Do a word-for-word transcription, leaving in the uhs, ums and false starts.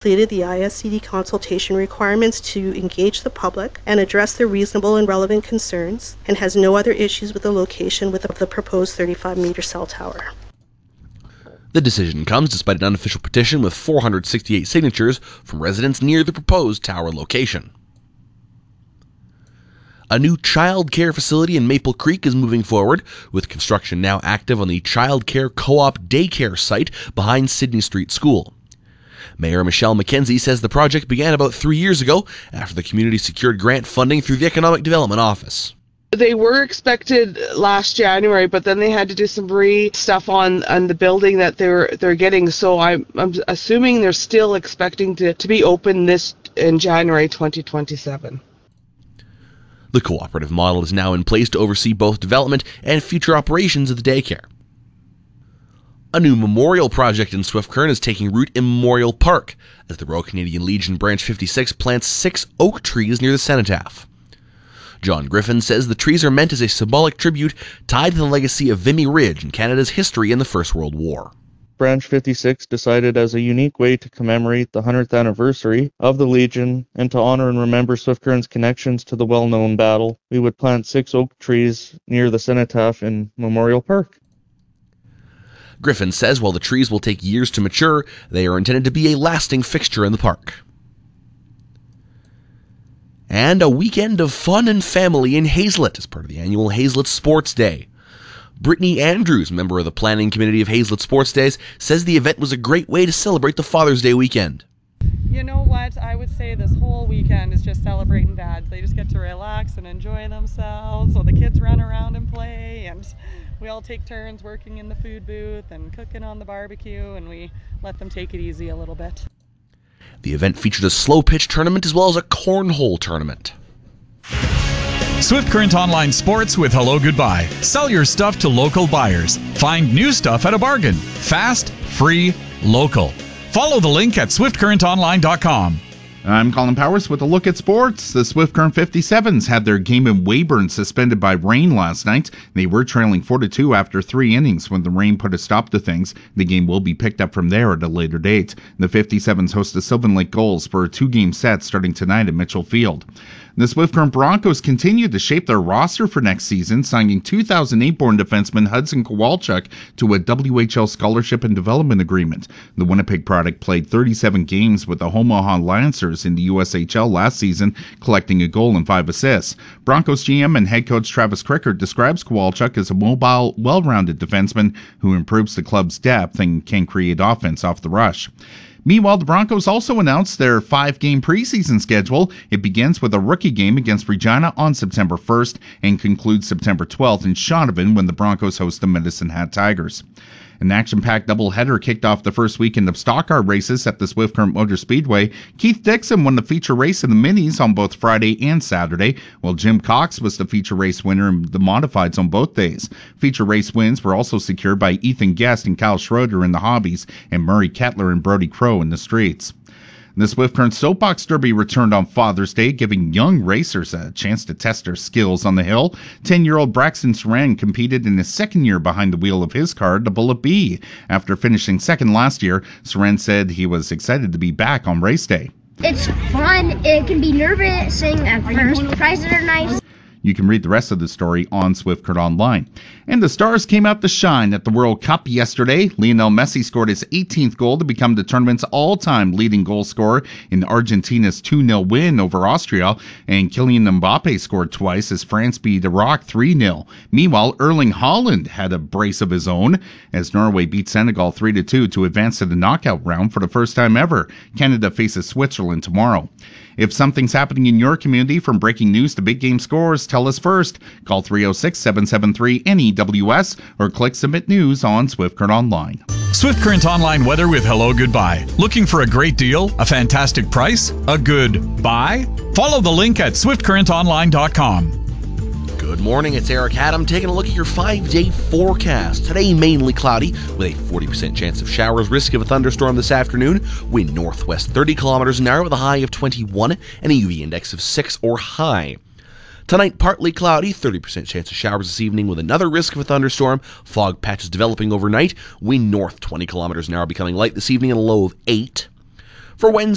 completed the I S C D consultation requirements to engage the public and address their reasonable and relevant concerns, and has no other issues with the location with the proposed thirty-five meter cell tower. The decision comes despite an unofficial petition with four hundred sixty-eight signatures from residents near the proposed tower location. A new child care facility in Maple Creek is moving forward, with construction now active on the Child Care Co-op daycare site behind Sydney Street School. Mayor Michelle McKenzie says the project began about three years ago after the community secured grant funding through the Economic Development Office. They were expected last January, but then they had to do some re stuff on, on the building that they're they're getting. So I'm, I'm assuming they're still expecting to, to be open this in January twenty twenty-seven. The cooperative model is now in place to oversee both development and future operations of the daycare. A new memorial project in Swift Current is taking root in Memorial Park, as the Royal Canadian Legion Branch fifty-six plants six oak trees near the cenotaph. John Griffin says the trees are meant as a symbolic tribute tied to the legacy of Vimy Ridge and Canada's history in the First World War. Branch fifty-six decided as a unique way to commemorate the one hundredth anniversary of the Legion and to honor and remember Swift Current's connections to the well-known battle, we would plant six oak trees near the cenotaph in Memorial Park. Griffin says while the trees will take years to mature, they are intended to be a lasting fixture in the park. And a weekend of fun and family in Hazelet as part of the annual Hazelet Sports Day. Brittany Andrews, member of the planning committee of Hazelet Sports Days, says the event was a great way to celebrate the Father's Day weekend. You know what, I would say this whole weekend is just celebrating dads. They just get to relax and enjoy themselves, so the kids run around and play, and we all take turns working in the food booth and cooking on the barbecue, and we let them take it easy a little bit. The event featured a slow pitch tournament as well as a cornhole tournament. Swift Current Online Sports with Hello Goodbye. Sell your stuff to local buyers. Find new stuff at a bargain. Fast, free, local. Follow the link at swift current online dot com. I'm Colin Powers with a look at sports. The Swift Current fifty-sevens had their game in Weyburn suspended by rain last night. They were trailing four to two after three innings when the rain put a stop to things. The game will be picked up from there at a later date. The fifty-sevens host the Sylvan Lake Gulls for a two-game set starting tonight at Mitchell Field. The Swift Current Broncos continue to shape their roster for next season, signing two thousand eight-born defenseman Hudson Kowalchuk to a W H L scholarship and development agreement. The Winnipeg product played thirty-seven games with the Omaha Lancers in the U S H L last season, collecting a goal and five assists. Broncos G M and head coach Travis Crickard describes Kowalchuk as a mobile, well-rounded defenseman who improves the club's depth and can create offense off the rush. Meanwhile, the Broncos also announced their five-game preseason schedule. It begins with a rookie game against Regina on September first and concludes September twelfth in Shaunavon when the Broncos host the Medicine Hat Tigers. An action-packed doubleheader kicked off the first weekend of stock car races at the Swift Current Motor Speedway. Keith Dixon won the feature race in the minis on both Friday and Saturday, while Jim Cox was the feature race winner in the modifieds on both days. Feature race wins were also secured by Ethan Guest and Kyle Schroeder in the hobbies, and Murray Kettler and Brody Crow in the streets. The Swift Current Soapbox Derby returned on Father's Day, giving young racers a chance to test their skills on the hill. ten-year-old Braxton Saran competed in his second year behind the wheel of his car, the Bullet B. After finishing second last year, Saran said he was excited to be back on race day. It's fun. It can be nerve-wracking at first. Prizes are nice. You can read the rest of the story on Swift Current Online. And the Stars came out to shine at the World Cup yesterday. Lionel Messi scored his eighteenth goal to become the tournament's all-time leading goal scorer in Argentina's two nil win over Austria. And Kylian Mbappe scored twice as France beat Iraq three nil. Meanwhile, Erling Haaland had a brace of his own as Norway beat Senegal three to two to advance to the knockout round for the first time ever. Canada faces Switzerland tomorrow. If something's happening in your community, from breaking news to big game scores, tell us first. Call three oh six, seven seven three, N E W S or click Submit News on Swift Current Online. Swift Current Online weather with Hello Goodbye. Looking for a great deal, a fantastic price, a good buy? Follow the link at swift current online dot com. Good morning, it's Eric Adam taking a look at your five-day forecast. Today, mainly cloudy with a forty percent chance of showers, risk of a thunderstorm this afternoon. Wind northwest thirty kilometers an hour with a high of twenty-one and a U V index of six or high. Tonight, partly cloudy, thirty percent chance of showers this evening with another risk of a thunderstorm. Fog patches developing overnight. Wind north twenty kilometers an hour becoming light this evening and a low of eight. For Wednesday,